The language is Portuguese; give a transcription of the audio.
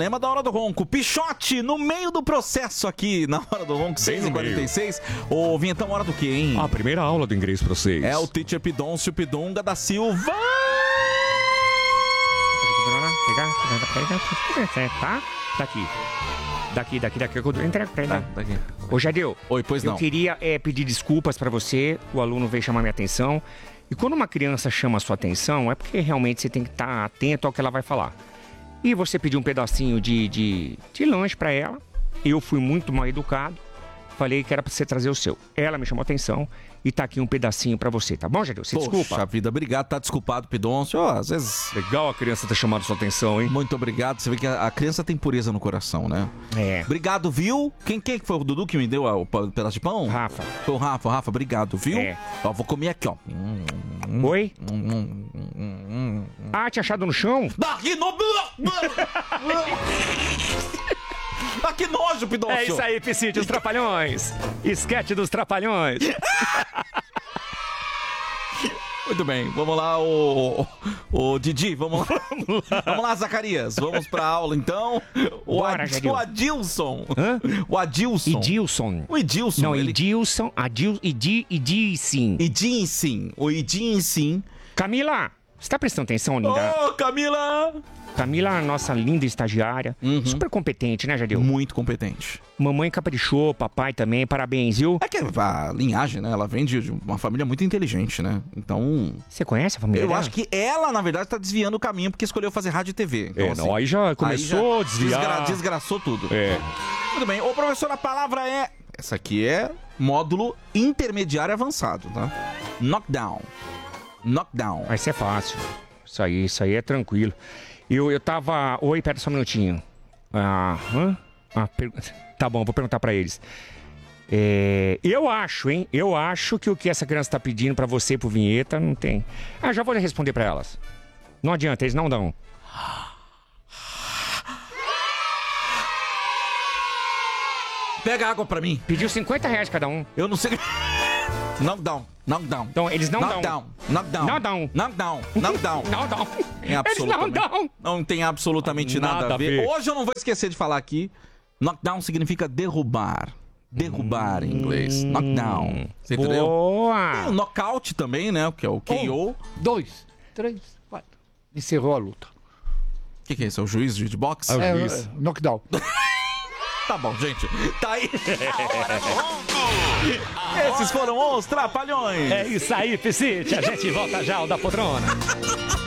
Tema da Hora do Ronco. Pichote no meio do processo aqui na Hora do Ronco, 6h46. Ô, Vintão, hora do quê, hein? A primeira aula do inglês pra vocês. É o Teacher Pidoncio Pidonga da Silva. Tá? Daqui. Daqui. Ô, Jadeu. Oi, pois não. Eu queria pedir desculpas pra você. O aluno veio chamar minha atenção. E quando uma criança chama a sua atenção, é porque realmente você tem que estar atento ao que ela vai falar. E você pediu um pedacinho de lanche pra ela. Eu fui muito mal educado. Falei que era pra você trazer o seu. Ela me chamou a atenção e tá aqui um pedacinho pra você, tá bom, Jadeu? Você desculpa. Poxa vida, obrigado, tá desculpado, Pidoncio. Às vezes... Legal a criança ter chamado sua atenção, hein? Muito obrigado. Você vê que a criança tem pureza no coração, né? É. Obrigado, viu? Quem foi o Dudu que me deu o pedaço de pão? Rafa. Foi o Rafa. Rafa, obrigado, viu? É. Ó, vou comer aqui, ó. Oi? Ah, tinha achado no chão? Daqui no... Ah, que nojo, Pidoncio. É isso aí, Piscite, os Trapalhões. Esquete dos Trapalhões. Muito bem, vamos lá, o Didi, vamos lá. Vamos lá, Zacarias, vamos pra aula então. O Adilson. Hã? O Adilson. Idilson. O Idilson. Não, ele... Idilson, Idilson. Idinsim. O Idinsim. Camila, você tá prestando atenção, linda? Ô, Camila! Camila, nossa linda estagiária. Super competente, né, Jadeu? Muito competente. Mamãe caprichou, papai também, parabéns, viu? É que a linhagem, né? Ela vem de uma família muito inteligente, né? Então... Você conhece a família Eu dela? acho que ela, na verdade, tá desviando o caminho porque escolheu fazer rádio e TV. Então, não, aí já começou a desviar. Desgraçou tudo. É. Tudo bem. Ô, professor, a palavra é... Essa aqui é módulo intermediário avançado, tá? Knockdown. Knockdown. Vai ser fácil. Isso aí é tranquilo. Eu tava... Oi, pera só um minutinho. Tá bom, vou perguntar pra eles. Eu acho, hein? Eu acho que o que essa criança tá pedindo pra você e pro Vinheta não tem. Já vou responder pra elas. Não adianta, eles não dão. Pega água pra mim. Pediu R$50 cada um. Eu não sei... Knockdown. Então, eles não dão. Knockdown. Não dão. Knockdown. Não dão. Eles não dão. Não tem absolutamente nada a ver. Hoje eu não vou esquecer de falar aqui. Knockdown significa derrubar. Derrubar em inglês. Knockdown. Você entendeu? Boa! Tem o knockout também, né? Que é o KO. 2, 3, 4. Encerrou a luta. O que é isso? É o juiz de boxe? Knockdown. Tá bom, gente. Tá aí. Esses foram os Trapalhões. É isso aí, Piscite. A gente volta já ao da Poltrona.